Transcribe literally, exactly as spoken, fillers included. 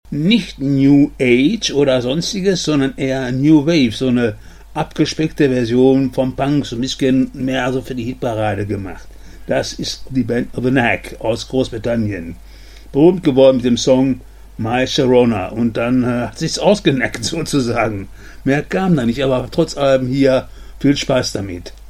nicht New Age oder sonstiges, sondern eher New Wave, so eine abgespeckte Version vom Punk, so ein bisschen mehr so für die Hitparade gemacht. Das ist die Band The Knack aus Großbritannien. Berühmt geworden mit dem Song My Sharona, und dann äh, hat sich's ausgeneckt sozusagen. Mehr kam da nicht, aber trotz allem hier viel Spaß damit.